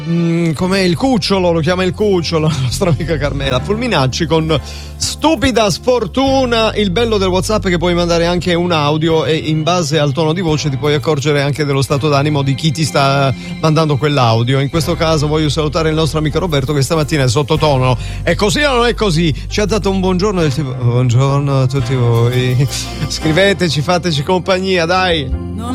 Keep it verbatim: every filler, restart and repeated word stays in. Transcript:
Mm, com'è il cucciolo, lo chiama il cucciolo, la nostra amica Carmela Fulminacci con stupida sfortuna. Il bello del WhatsApp è che puoi mandare anche un audio e in base al tono di voce ti puoi accorgere anche dello stato d'animo di chi ti sta mandando quell'audio. In questo caso voglio salutare il nostro amico Roberto che stamattina è sottotono. È così o non è così? Ci ha dato un buongiorno del tipo buongiorno a tutti voi, scriveteci, fateci compagnia, dai.